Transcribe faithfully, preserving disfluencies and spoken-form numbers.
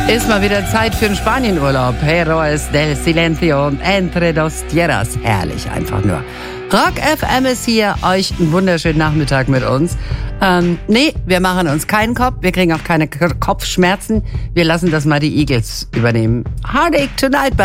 Ist mal wieder Zeit für einen Spanienurlaub. Heroes del Silencio und Entre dos Tierras. Herrlich, einfach nur. Rock F M ist hier. Euch einen wunderschönen Nachmittag mit uns. Ähm, nee, wir machen uns keinen Kopf. Wir kriegen auch keine K- Kopfschmerzen. Wir lassen das mal die Eagles übernehmen. Heartache Tonight.